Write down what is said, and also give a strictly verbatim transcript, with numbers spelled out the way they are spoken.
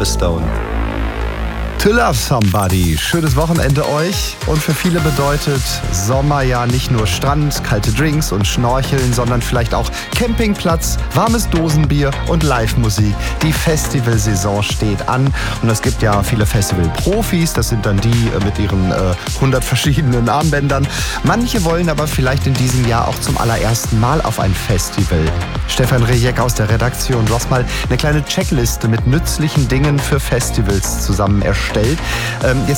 The Stone. To Love Somebody. Schönes Wochenende euch. Und für viele bedeutet Sommer ja nicht nur Strand, kalte Drinks und Schnorcheln, sondern vielleicht auch Campingplatz, warmes Dosenbier und Live-Musik. Die Festivalsaison steht an und es gibt ja viele Festival-Profis. Das sind dann die mit ihren äh, hundert verschiedenen Armbändern. Manche wollen aber vielleicht in diesem Jahr auch zum allerersten Mal auf ein Festival. Stefan Rejek aus der Redaktion, du hast mal eine kleine Checkliste mit nützlichen Dingen für Festivals zusammen erstellt. Ähm, jetzt